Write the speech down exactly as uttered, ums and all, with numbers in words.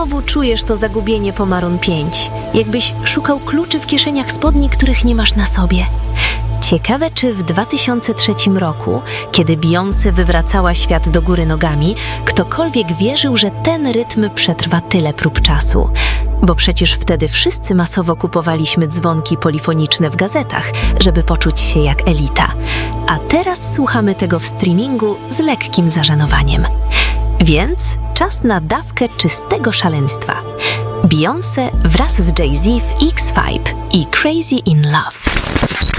Znowu czujesz to zagubienie po Maroon pięć, jakbyś szukał kluczy w kieszeniach spodni, których nie masz na sobie. Ciekawe, czy w dwa tysiące trzecim roku, kiedy Beyoncé wywracała świat do góry nogami, ktokolwiek wierzył, że ten rytm przetrwa tyle prób czasu. Bo przecież wtedy wszyscy masowo kupowaliśmy dzwonki polifoniczne w gazetach, żeby poczuć się jak elita. A teraz słuchamy tego w streamingu z lekkim zażenowaniem. Więc czas na dawkę czystego szaleństwa. Beyoncé wraz z Jay-Z w X Vibe i Crazy in Love.